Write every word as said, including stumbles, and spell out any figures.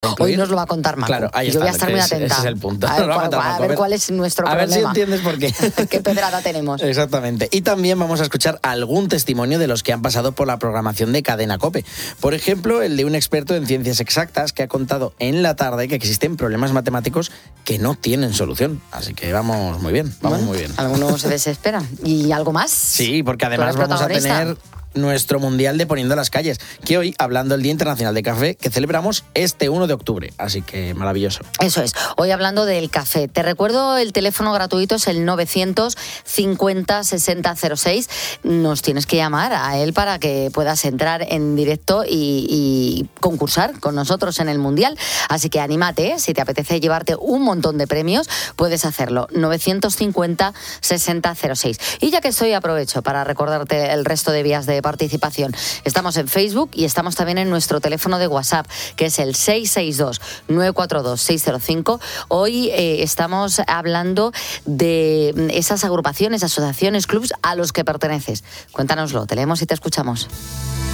Hoy nos lo va a contar Macu. Claro, ahí y yo está, voy a estar muy ese, atenta. ese es el punto. A ver, Nos va cuál, contar a Macu. ver cuál es nuestro a problema. A ver si entiendes por qué. ¿Qué pedrada tenemos? Exactamente. Y también vamos a escuchar algún testimonio de los que han pasado por la programación de Cadena COPE. Por ejemplo, el de un experto en ciencias exactas que ha contado en la tarde que existen problemas matemáticos que no tienen solución. Así que vamos muy bien, vamos Bueno, muy bien. Algunos se desesperan. ¿Y algo más? Sí, porque además ¿Tú eres vamos a protagonista? tener nuestro Mundial de Poniendo las Calles, que hoy, hablando del Día Internacional de Café, que celebramos este uno de octubre. Así que maravilloso. Eso es. Hoy hablando del café. Te recuerdo, el teléfono gratuito es el novecientos cincuenta sesenta cero seis. Nos tienes que llamar a él para que puedas entrar en directo y, y concursar con nosotros en el Mundial. Así que anímate, ¿eh? Si te apetece llevarte un montón de premios, puedes hacerlo. novecientos cincuenta sesenta cero seis. Y ya que estoy, aprovecho para recordarte el resto de vías de participación. Estamos en Facebook y estamos también en nuestro teléfono de WhatsApp, que es el seis seis dos nueve cuatro dos seis cero cinco. Hoy eh, estamos hablando de esas agrupaciones, asociaciones, clubs a los que perteneces. Cuéntanoslo, te leemos y te escuchamos.